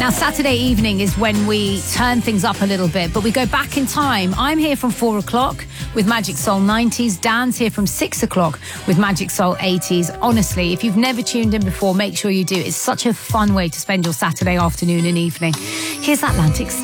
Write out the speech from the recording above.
Now, Saturday evening is when we turn things up a little bit, but we go back in time. I'm here from 4 o'clock with Magic Soul 90s. Dan's here from 6 o'clock with Magic Soul 80s. Honestly, if you've never tuned in before, make sure you do. It's such a fun way to spend your Saturday afternoon and evening. Here's Atlantic Star.